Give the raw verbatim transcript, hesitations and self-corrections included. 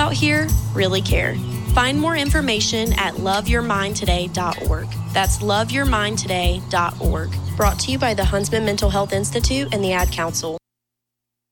out here really care. Find more information at love your mind today dot org. That's love your mind today dot org. Brought to you by the Huntsman Mental Health Institute and the Ad Council.